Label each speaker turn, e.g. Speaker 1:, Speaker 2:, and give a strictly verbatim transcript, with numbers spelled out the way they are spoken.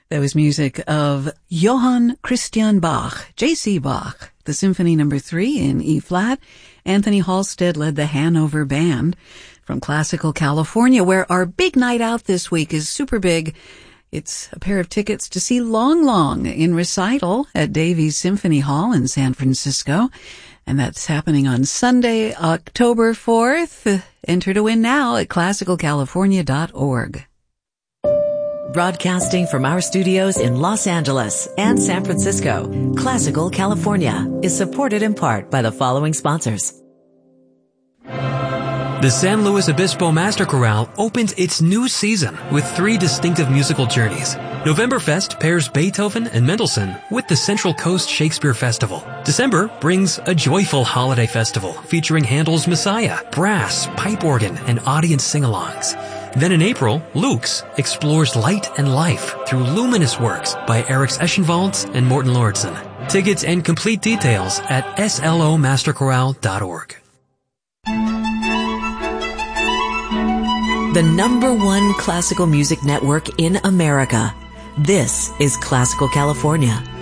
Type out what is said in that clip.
Speaker 1: That was music of Johann Christian Bach, J C Bach, the Symphony Number three in E-flat. Anthony Halstead led the Hanover Band from Classical California, where our big night out this week is super big. It's a pair of tickets to see Long Long in recital at Davies Symphony Hall in San Francisco. And that's happening on Sunday, October fourth. Enter to win now at classical california dot org.
Speaker 2: Broadcasting from our studios in Los Angeles and San Francisco, Classical California is supported in part by the following sponsors.
Speaker 3: The San Luis Obispo Master Chorale opens its new season with three distinctive musical journeys. Novemberfest pairs Beethoven and Mendelssohn with the Central Coast Shakespeare Festival. December brings a joyful holiday festival featuring Handel's Messiah, brass, pipe organ, and audience sing-alongs. Then in April, Luke's explores light and life through luminous works by Eric Eschenwalds and Morten Lauritsen. Tickets and complete details at S L O master chorale dot org.
Speaker 2: The number one classical music network in America. This is Classical California.